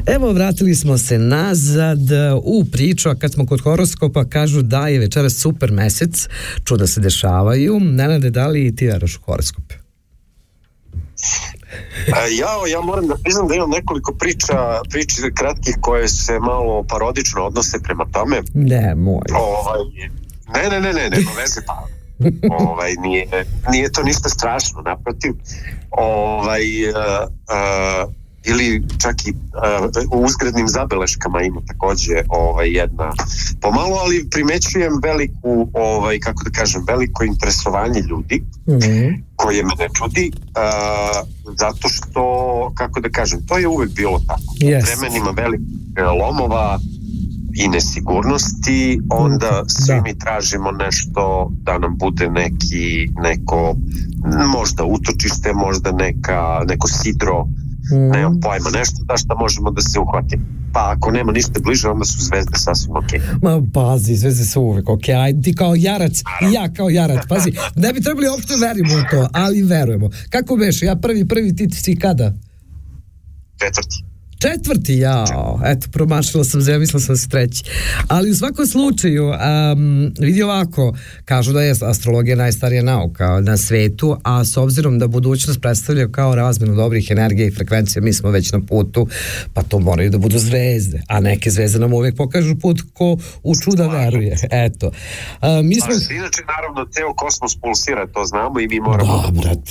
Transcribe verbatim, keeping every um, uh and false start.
Evo, vratili smo se nazad u priču, a kad smo kod horoskopa, kažu da je večeras super mesec, čuda se dešavaju. Nenade, da li ti veraš u horoskope? Ja, ja moram da priznam da imam nekoliko priča, priče kratkih koje se malo parodično odnose prema tome. Ne, moj. Ovaj, ne, ne, ne, ne, nema veze, pa ovaj, nije, nije to ništa strašno, naprotiv. Ovaj, uh, uh, ili čak i uh, u uzgrednim zabeleškama ima takođe ovaj, jedna pomalo, ali primećujem veliku, ovaj, kako da kažem, veliko interesovanje ljudi, mm-hmm. koje me ne čudi, uh, zato što, kako da kažem, to je uvek bilo tako. Yes. Vremenima velikih lomova i nesigurnosti, onda svi da. mi tražimo nešto da nam bude neki, neko, možda utočište, možda neka, neko sidro, Mm. nemam pojma, nešto da šta možemo da se uhvatimo. Pa ako nema ništa bliže, onda su zvezde sasvim okej. Okay. Ma pazi, zvezde su uvek okej. Okay. Ajde, ti kao jarac i ja kao jarac. Pazi, ne bi trebali uopšte verimo u to, ali verujemo. Kako beše? Ja prvi, prvi, ti si kada? Četvrti. Četvrti, jao, eto, promašila sam se, ja mislila sam se treći. Ali u svakom slučaju, um, vidi ovako, kažu da je astrologija najstarija nauka na svetu, a s obzirom da budućnost predstavlja kao razmenu dobrih energija i frekvencija, mi smo već na putu, pa to moraju da budu zvezde, a neke zvezde nam uvijek pokažu put ko u čuda veruje. Eto. Uh, mi smo... Inače, naravno, ceo kosmos pulsira, to znamo i mi moramo... Da, brat,